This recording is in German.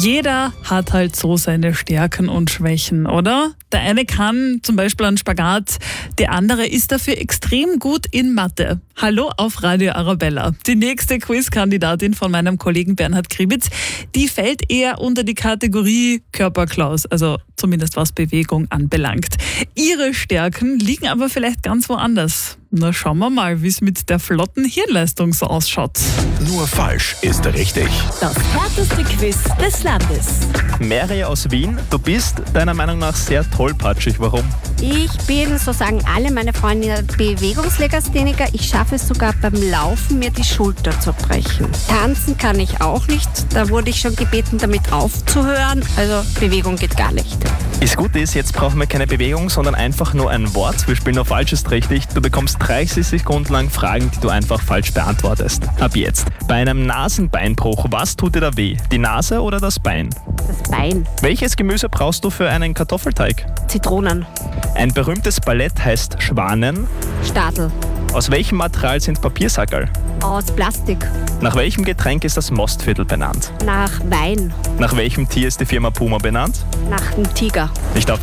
Jeder hat halt so seine Stärken und Schwächen, oder? Der eine kann zum Beispiel einen Spagat, der andere ist dafür extrem gut in Mathe. Hallo auf Radio Arabella. Die nächste Quizkandidatin von meinem Kollegen Bernhard Kribitz, die fällt eher unter die Kategorie Körperklaus, also zumindest was Bewegung anbelangt. Ihre Stärken liegen aber vielleicht ganz woanders. Na, schauen wir mal, wie es mit der flotten Hirnleistung so ausschaut. Nur falsch ist richtig. Das härteste Quiz des Landes. Mary aus Wien, du bist deiner Meinung nach sehr tollpatschig. Warum? Ich bin, so sagen alle meine Freunde, Bewegungslegastheniker. Ich schaffe es sogar beim Laufen, mir die Schulter zu brechen. Tanzen kann ich auch nicht. Da wurde ich schon gebeten, damit aufzuhören. Also Bewegung geht gar nicht. Das Gute ist, jetzt brauchen wir keine Bewegung, sondern einfach nur ein Wort. Wir spielen nur falsch ist richtig. Du bekommst 30 Sekunden lang Fragen, die du einfach falsch beantwortest. Ab jetzt. Bei einem Nasenbeinbruch, was tut dir da weh? Die Nase oder das Bein? Das Bein. Welches Gemüse brauchst du für einen Kartoffelteig? Zitronen. Ein berühmtes Ballett heißt Schwanen. Stadel. Aus welchem Material sind Papiersackerl? Aus Plastik. Nach welchem Getränk ist das Mostviertel benannt? Nach Wein. Nach welchem Tier ist die Firma Puma benannt? Nach dem Tiger. Ich darf